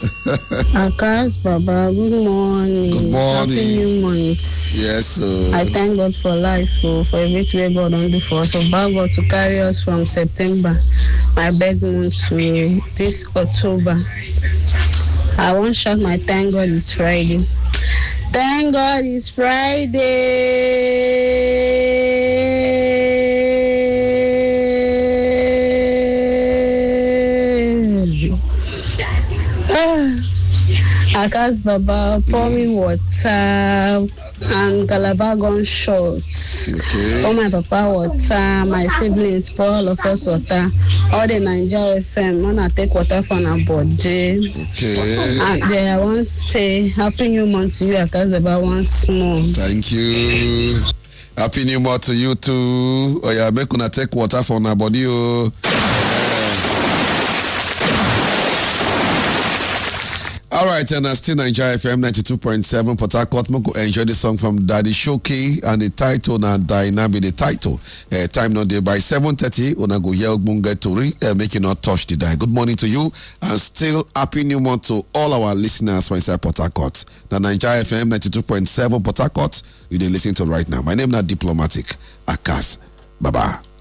Akas Baba, good morning. Good morning. Happy new month. Yes, sir. I thank God for life, for everything God don do for us. So beg God to carry us from September, my birth month, to this October. I want to shout my thank God it's Friday. Thank God it's Friday. Akas Baba, pour me water and Calabar gunshots. Okay. Oh, my papa water, my siblings pour all of us water. All the Nigeria FM, wanna take water from our body. Okay. And I want to say happy new month to you, Akas Baba, once more. Thank you. Happy new month to you too. Oh yeah, make una take water from our body. Oh. All right, and still Nigeria FM 92.7 Port Harcourt. Moko enjoy the song from Daddy Shoki and the title na Daina be the title. Time not there by 7:30. Una go yell bunga tori, make you not touch the die. Good morning to you, and still happy new month to all our listeners from inside Port Harcourt. The Nigeria FM 92.7 Port Harcourt. You dey listen to right now. My name is Diplomatic Akas Baba.